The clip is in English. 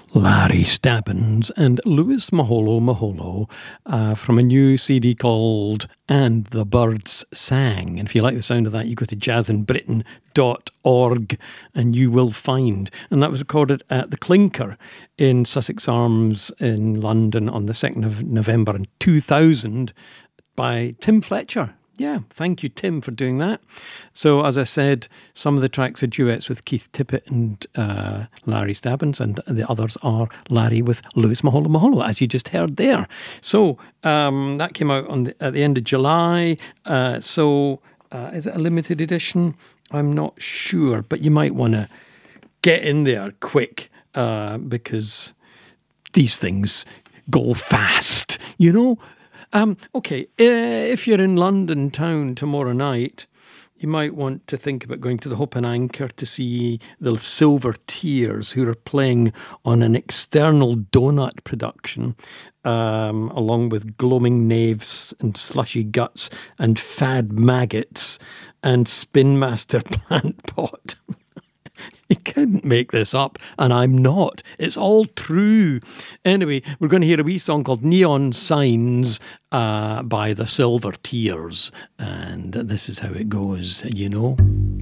Larry Stabbins and Louis Maholo from a new CD called And the Birds Sang. And if you like the sound of that, you go to jazzinbritain.org and you will find. And that was recorded at the Clinker in Sussex Arms in London on the 2nd of November in 2000 by Tim Fletcher. Yeah, thank you, Tim, for doing that. So, as I said, some of the tracks are duets with Keith Tippett and Larry Stabbins, and the others are Larry with Louis Maholo, as you just heard there. So, that came out at the end of July. Is it a limited edition? I'm not sure, but you might want to get in there quick because these things go fast, you know? Okay, if you're in London town tomorrow night, you might want to think about going to the Hope and Anchor to see the Silver Tears, who are playing on an external donut production, along with Gloaming Knaves and Slushy Guts and Fad Maggots and Spin Master Plant Pot. You couldn't make this up, and I'm not. It's all true. Anyway, we're going to hear a wee song called Neon Signs by the Silver Tears, and this is how it goes, you know.